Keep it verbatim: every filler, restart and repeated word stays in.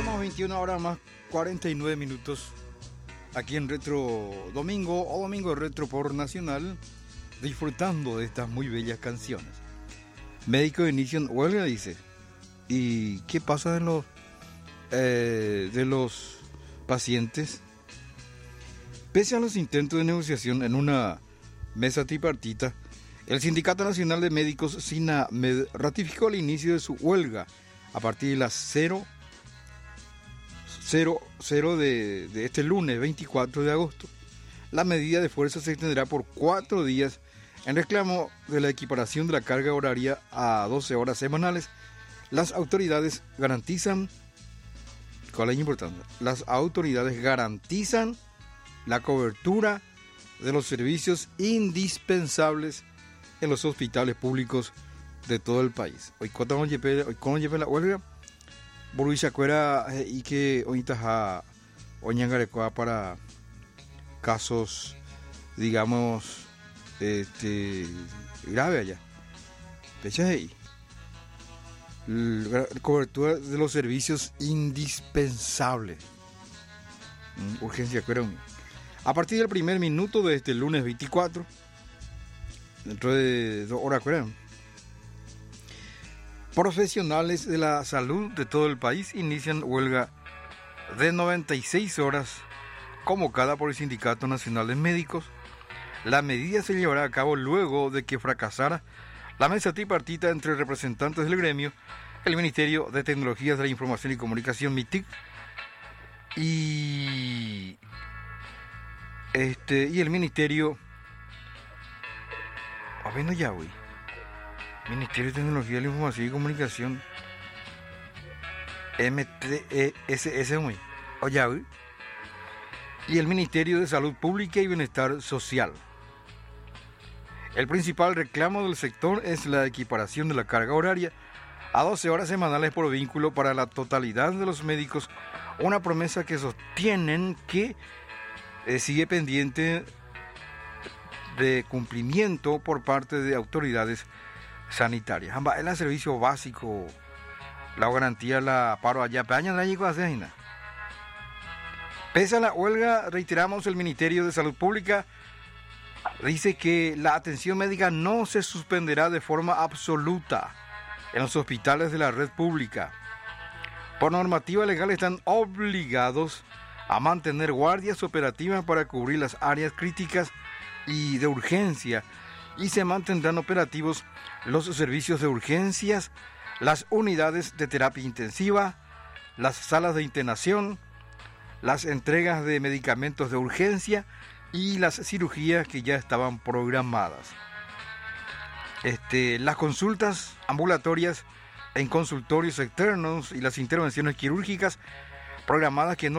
Estamos veintiuna horas más cuarenta y nueve minutos aquí en Retro Domingo o Domingo Retro por Nacional, disfrutando de estas muy bellas canciones. Médicos inician huelga, dice. ¿Y qué pasa de los eh, de los pacientes? Pese a los intentos de negociación en una mesa tripartita, el Sindicato Nacional de Médicos, SINAMED, ratificó el inicio de su huelga a partir de las cero de, de este lunes veinticuatro de agosto. La medida de fuerza se extenderá por cuatro días en reclamo de la equiparación de la carga horaria a doce horas semanales. Las autoridades garantizan, ¿cuál es importante? Las autoridades garantizan la cobertura de los servicios indispensables en los hospitales públicos de todo el país. Hoy contamos hoy con la huelga. Boruisha cuera y que hoy está oñangarecoa para casos, digamos, este grave allá. Fecha ahí. La cobertura de los servicios indispensables. Urgencia cuera. A partir del primer minuto de este lunes veinticuatro, dentro de dos horas cuera, profesionales de la salud de todo el país inician huelga de noventa y seis horas convocada por el Sindicato Nacional de Médicos. La medida se llevará a cabo luego de que fracasara la mesa tripartita entre representantes del gremio, el Ministerio de Tecnologías de la Información y Comunicación, MITIC, y, este, y el Ministerio... A ver, no ya, güey. Ministerio de Tecnología de la Información y Comunicación, M T E S S, oye, y el Ministerio de Salud Pública y Bienestar Social. El principal reclamo del sector es la equiparación de la carga horaria a doce horas semanales por vínculo para la totalidad de los médicos, una promesa que sostienen que eh, sigue pendiente de cumplimiento por parte de autoridades sanitarias. Es el servicio básico, la garantía, la paro allá, peña la llegó a hacer. Pese a la huelga, reiteramos, el Ministerio de Salud Pública dice que la atención médica no se suspenderá de forma absoluta en los hospitales de la red pública. Por normativa legal están obligados a mantener guardias operativas para cubrir las áreas críticas y de urgencia, y se mantendrán operativos los servicios de urgencias, las unidades de terapia intensiva, las salas de internación, las entregas de medicamentos de urgencia y las cirugías que ya estaban programadas. Este, las consultas ambulatorias en consultorios externos y las intervenciones quirúrgicas programadas que no